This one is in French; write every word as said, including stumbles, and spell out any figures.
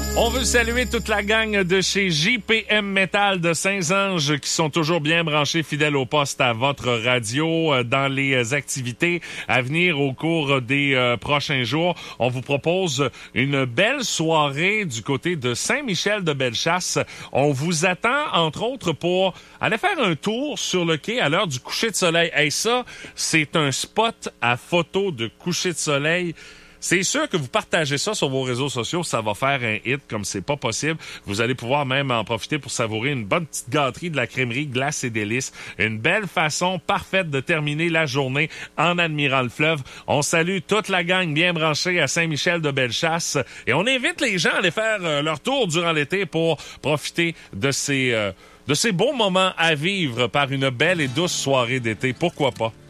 On veut saluer toute la gang de chez J P M Metal de Saint-Ange qui sont toujours bien branchés, fidèles au poste à votre radio euh, dans les activités à venir au cours des euh, prochains jours. On vous propose une belle soirée du côté de Saint-Michel-de-Bellechasse. On vous attend, entre autres, pour aller faire un tour sur le quai à l'heure du coucher de soleil. Hey, ça, c'est un spot à photo de coucher de soleil. C'est sûr que vous partagez ça sur vos réseaux sociaux, ça va faire un hit comme c'est pas possible. Vous allez pouvoir même en profiter pour savourer une bonne petite gâterie de la crèmerie Glace et Délices. Une belle façon parfaite de terminer la journée en admirant le fleuve. On salue toute la gang bien branchée à Saint-Michel-de-Bellechasse et on invite les gens à aller faire euh, leur tour durant l'été pour profiter de ces, euh, de ces beaux moments à vivre par une belle et douce soirée d'été. Pourquoi pas?